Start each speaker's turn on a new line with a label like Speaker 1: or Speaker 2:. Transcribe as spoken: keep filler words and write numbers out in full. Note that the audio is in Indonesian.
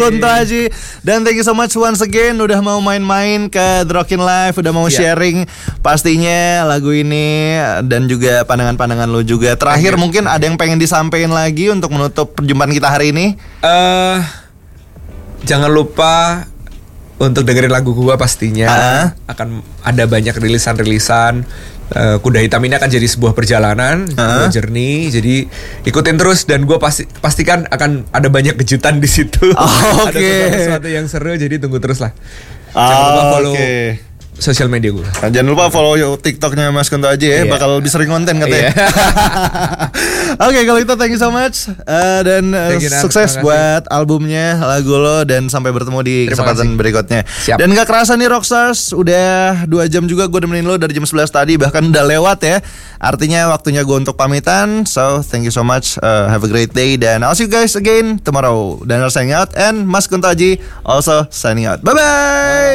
Speaker 1: Kunto Aji. Dan thank you so much once again udah mau main-main ke The Rockin' Live, udah mau yeah. sharing pastinya lagu ini dan juga pandangan-pandangan lo juga. Terakhir okay. mungkin ada yang pengen disampaikan lagi untuk menutup perjumpaan kita hari ini?
Speaker 2: Uh, jangan lupa untuk dengerin lagu gua pastinya. Uh-huh. Akan ada banyak rilisan-rilisan. Uh, Kuda Hitam ini akan jadi sebuah perjalanan, uh-huh. sebuah journey. Jadi ikutin terus dan gue pasti pastikan akan ada banyak kejutan di situ.
Speaker 1: Oh,
Speaker 2: ada
Speaker 1: okay.
Speaker 2: sesuatu yang seru. Jadi tunggu terus lah.
Speaker 1: Oh,
Speaker 2: jangan lupa follow
Speaker 1: okay.
Speaker 2: sosial media gue.
Speaker 1: Nah, jangan lupa follow TikToknya Mas Kunto Aji ya, yeah. bakal lebih sering konten katanya. Oke, okay, kalau itu thank you so much uh, dan uh, you, sukses buat albumnya, lagu lo, dan sampai bertemu di Terima kesempatan kasih. berikutnya. Siap. Dan gak kerasa nih Rockstars, udah dua jam juga gue nemenin lo dari jam sebelas tadi, bahkan udah lewat ya. Artinya waktunya gue untuk pamitan. So thank you so much, uh, have a great day, dan I'll see you guys again tomorrow. Dan signing out, and Mas Kunto Aji also signing out. Bye bye.